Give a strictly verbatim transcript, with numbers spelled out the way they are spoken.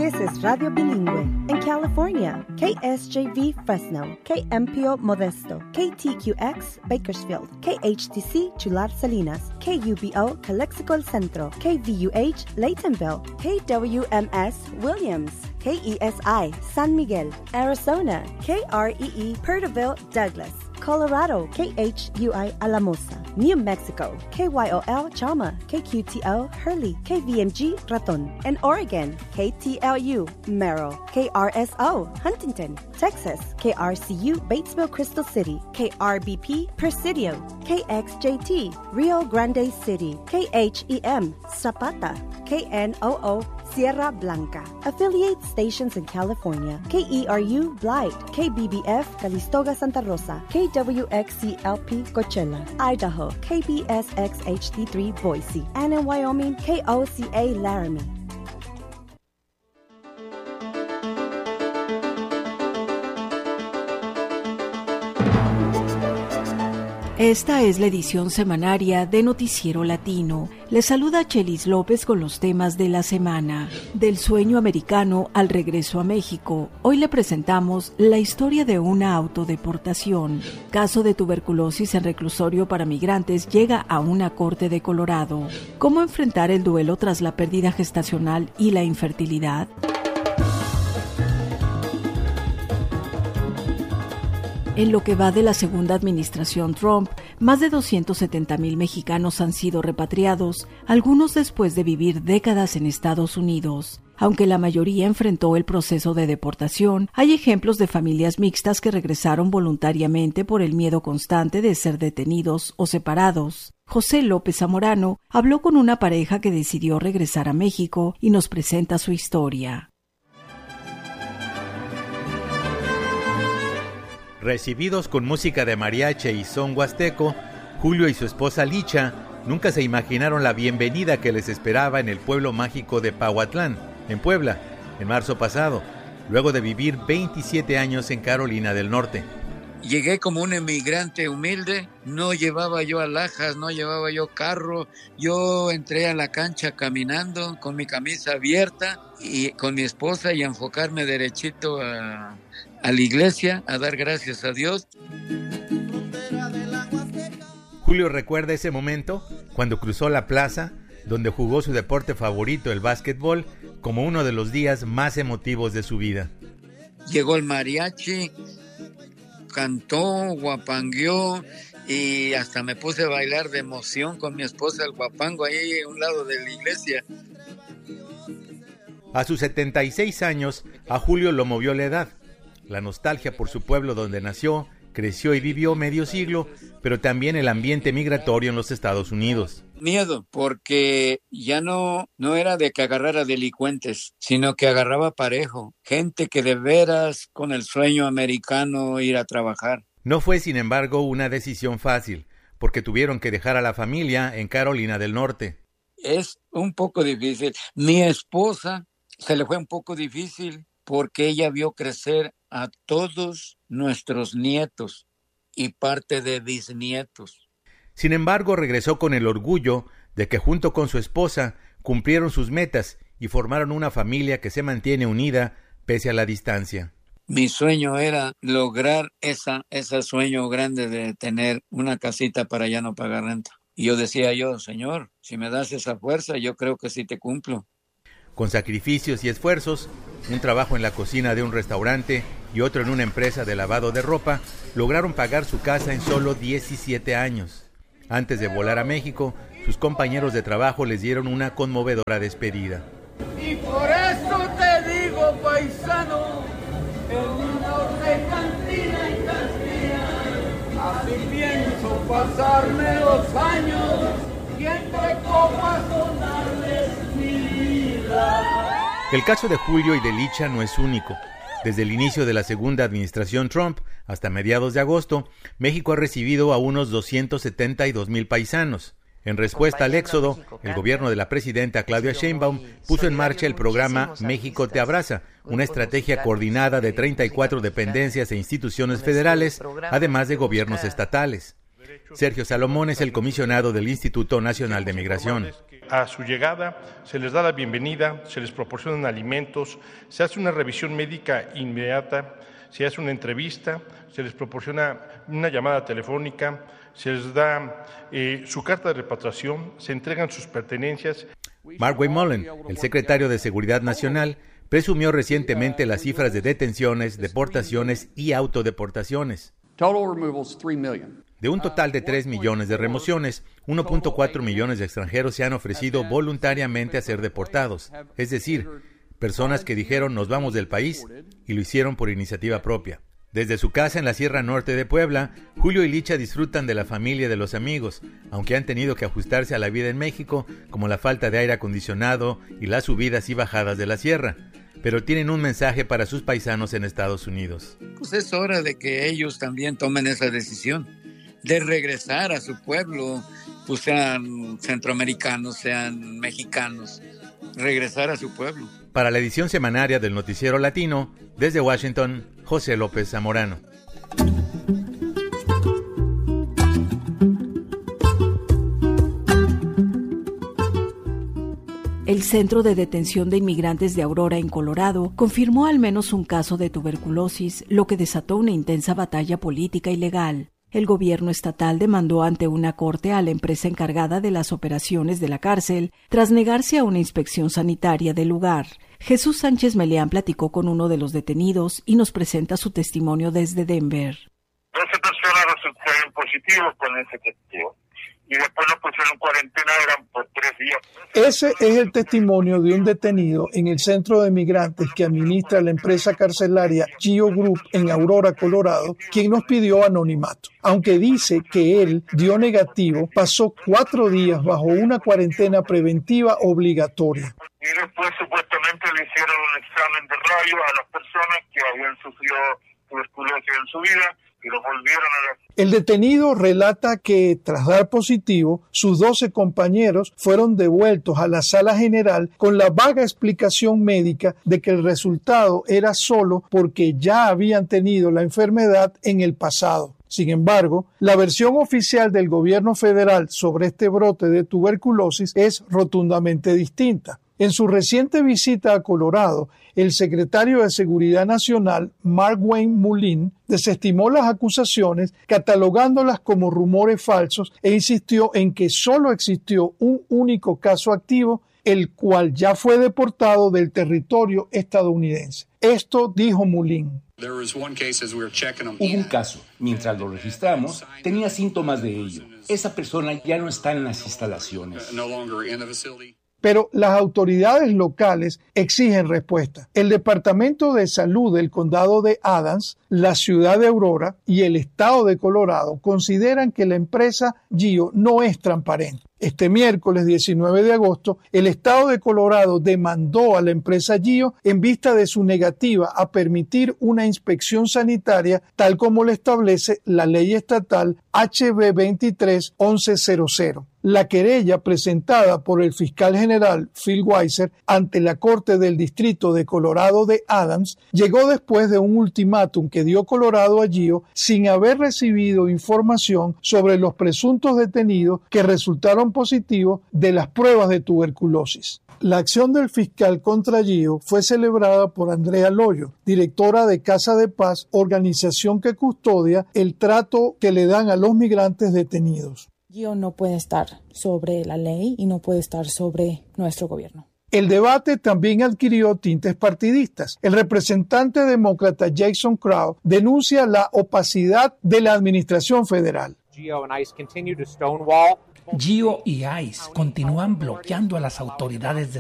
This is Radio Bilingüe. In California, K S J V Fresno, K M P O Modesto, K T Q X Bakersfield, K H T C Chular Salinas, K U B O Calexico El Centro, K V U H Laytonville, K W M S Williams, K E S I San Miguel, Arizona, K R E E Perterville Douglas, Colorado, K H U I Alamosa, New Mexico, K Y O L Chalma, K Q T O Hurley, K V M G Raton, and Oregon, K T L U Merrill, K R S O Huntington, Texas, K R C U Batesville Crystal City, K R B P Presidio, K X J T Rio Grande City, K H E M Zapata, K N O O Sierra Blanca. Affiliate stations in California, K E R U Blythe, K B B F Calistoga Santa Rosa, K W X C L P Coachella, Idaho, K B S X H D three Boise, and in Wyoming, K O C A Laramie. Esta es la edición semanaria de Noticiero Latino. Les saluda Chelis López con los temas de la semana. Del sueño americano al regreso a México, hoy le presentamos la historia de una autodeportación. Caso de tuberculosis en reclusorio para migrantes llega a una corte de Colorado. ¿Cómo enfrentar el duelo tras la pérdida gestacional y la infertilidad? En lo que va de la segunda administración Trump, más de doscientos setenta mil mexicanos han sido repatriados, algunos después de vivir décadas en Estados Unidos. Aunque la mayoría enfrentó el proceso de deportación, hay ejemplos de familias mixtas que regresaron voluntariamente por el miedo constante de ser detenidos o separados. José López Zamorano habló con una pareja que decidió regresar a México y nos presenta su historia. Recibidos con música de mariachi y son huasteco, Julio y su esposa Licha nunca se imaginaron la bienvenida que les esperaba en el pueblo mágico de Pahuatlán, en Puebla, en marzo pasado, luego de vivir veintisiete años en Carolina del Norte. Llegué como un emigrante humilde, no llevaba yo alhajas, no llevaba yo carro, yo entré a la cancha caminando con mi camisa abierta y con mi esposa y a enfocarme derechito a, a la iglesia, a dar gracias a Dios. Julio recuerda ese momento cuando cruzó la plaza donde jugó su deporte favorito, el básquetbol, como uno de los días más emotivos de su vida. Llegó el mariachi, cantó, guapangueó y hasta me puse a bailar de emoción con mi esposa el guapango ahí a un lado de la iglesia. A sus setenta y seis años, a Julio lo movió la edad, la nostalgia por su pueblo donde nació, creció y vivió medio siglo, pero también el ambiente migratorio en los Estados Unidos. Miedo, porque ya no, no era de que agarrara delincuentes, sino que agarraba parejo, gente que de veras con el sueño americano ir a trabajar. No fue, sin embargo, una decisión fácil, porque tuvieron que dejar a la familia en Carolina del Norte. Es un poco difícil. Mi esposa se le fue un poco difícil porque ella vio crecer a todos nuestros nietos y parte de bisnietos. Sin embargo, regresó con el orgullo de que junto con su esposa cumplieron sus metas y formaron una familia que se mantiene unida pese a la distancia. Mi sueño era lograr esa, ese sueño grande de tener una casita para ya no pagar renta. Y yo decía yo, Señor, si me das esa fuerza, yo creo que sí te cumplo. Con sacrificios y esfuerzos, un trabajo en la cocina de un restaurante y otro en una empresa de lavado de ropa, lograron pagar su casa en solo diecisiete años. Antes de volar a México, sus compañeros de trabajo les dieron una conmovedora despedida. Y por eso te digo, paisano, el norte cantina y cantina, así pienso pasarme los años y entre copas donarles mi vida. El caso de Julio y de Licha no es único. Desde el inicio de la segunda administración Trump hasta mediados de agosto, México ha recibido a unos doscientos setenta y dos mil paisanos. En respuesta al éxodo, el gobierno de la presidenta Claudia Sheinbaum puso en marcha el programa México te abraza, una estrategia coordinada de treinta y cuatro dependencias e instituciones federales, además de gobiernos estatales. Sergio Salomón es el comisionado del Instituto Nacional de Migración. A su llegada se les da la bienvenida, se les proporcionan alimentos, se hace una revisión médica inmediata, se hace una entrevista, se les proporciona una llamada telefónica, se les da eh, su carta de repatriación, se entregan sus pertenencias. Mark Mullen, el secretario de Seguridad Nacional, presumió recientemente las cifras de detenciones, deportaciones y autodeportaciones. De un total de tres millones de remociones, uno punto cuatro millones de extranjeros se han ofrecido voluntariamente a ser deportados, es decir, personas que dijeron nos vamos del país y lo hicieron por iniciativa propia. Desde su casa en la Sierra Norte de Puebla, Julio y Licha disfrutan de la familia y de los amigos, aunque han tenido que ajustarse a la vida en México, como la falta de aire acondicionado y las subidas y bajadas de la sierra. Pero tienen un mensaje para sus paisanos en Estados Unidos. Pues es hora de que ellos también tomen esa decisión de regresar a su pueblo, pues sean centroamericanos, sean mexicanos, regresar a su pueblo. Para la edición semanaria del Noticiero Latino, desde Washington, José López Zamorano. El Centro de Detención de Inmigrantes de Aurora, en Colorado, confirmó al menos un caso de tuberculosis, lo que desató una intensa batalla política y legal. El gobierno estatal demandó ante una corte a la empresa encargada de las operaciones de la cárcel, tras negarse a una inspección sanitaria del lugar. Jesús Sánchez Meleán platicó con uno de los detenidos y nos presenta su testimonio desde Denver. doce personas resultaron positivos con ese testigo y después nos pusieron cuarentena, eran por tres días. Ese es el testimonio de un detenido en el centro de migrantes que administra la empresa carcelaria Geo Group en Aurora, Colorado, quien nos pidió anonimato. Aunque dice que él dio negativo, pasó cuatro días bajo una cuarentena preventiva obligatoria. Y después supuestamente le hicieron un examen de rayos a las personas que habían sufrido tuberculosis en su vida y los volvieron a la... El detenido relata que, tras dar positivo, sus doce compañeros fueron devueltos a la sala general con la vaga explicación médica de que el resultado era solo porque ya habían tenido la enfermedad en el pasado. Sin embargo, la versión oficial del gobierno federal sobre este brote de tuberculosis es rotundamente distinta. En su reciente visita a Colorado, el secretario de Seguridad Nacional, Mark Wayne Mullen, desestimó las acusaciones, catalogándolas como rumores falsos e insistió en que solo existió un único caso activo, el cual ya fue deportado del territorio estadounidense. Esto dijo Mullen. Hubo un caso. Mientras lo registramos, tenía síntomas de ello. Esa persona ya no está en las instalaciones. Pero las autoridades locales exigen respuesta. El Departamento de Salud del Condado de Adams, la ciudad de Aurora y el estado de Colorado consideran que la empresa Geo no es transparente. Este miércoles diecinueve de agosto, el estado de Colorado demandó a la empresa Geo en vista de su negativa a permitir una inspección sanitaria tal como lo establece la ley estatal H B veintitrés once cero cero. La querella presentada por el fiscal general Phil Weiser ante la Corte del Distrito de Colorado de Adams llegó después de un ultimátum que dio Colorado a Geo sin haber recibido información sobre los presuntos detenidos que resultaron positivos de las pruebas de tuberculosis. La acción del fiscal contra Geo fue celebrada por Andrea Loyo, directora de Casa de Paz, organización que custodia el trato que le dan a los migrantes detenidos. Geo no puede estar sobre la ley y no puede estar sobre nuestro gobierno. El debate también adquirió tintes partidistas. El representante demócrata Jason Crow denuncia la opacidad de la administración federal. Geo y ICE continúan bloqueando a las autoridades de